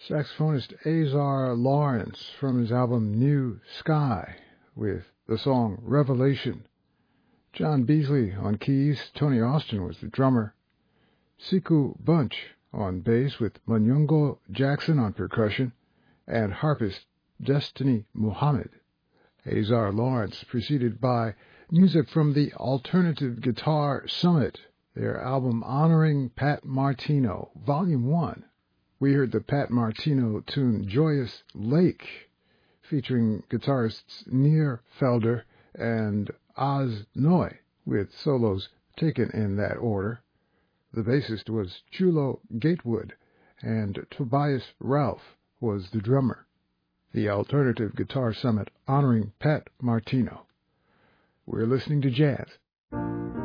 saxophonist Azar Lawrence from his album New Sky with the song Revelation. John Beasley on keys, Tony Austin was the drummer. Siku Bunch on bass with Manyungo Jackson on percussion, and harpist Destiny Muhammad. Azar Lawrence preceded by music from the Alternative Guitar Summit, their album honoring Pat Martino, Volume 1. We heard the Pat Martino tune Joyous Lake, featuring guitarists Nir Felder and Oz Noy, with solos taken in that order. The bassist was Chulo Gatewood, and Tobias Ralph was the drummer. The Alternative Guitar Summit honoring Pat Martino. We're listening to jazz.